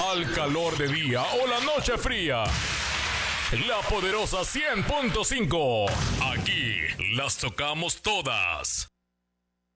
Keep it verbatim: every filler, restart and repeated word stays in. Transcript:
al calor de día o la noche fría. La poderosa cien punto cinco. Aquí las tocamos todas.